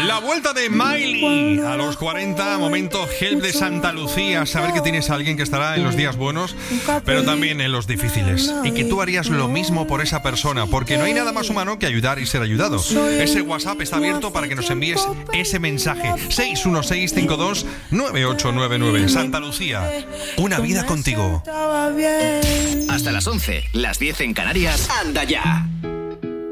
La vuelta de Miley a los 40, momento Help de Santa Lucía. Saber que tienes a alguien que estará en los días buenos, pero también en los difíciles. Y que tú harías lo mismo por esa persona, porque no hay nada más humano que ayudar y ser ayudado. Ese WhatsApp está abierto para que nos envíes ese mensaje. 616529899. Santa Lucía, una vida contigo. Hasta las 11, las 10 en Canarias. ¡Anda ya!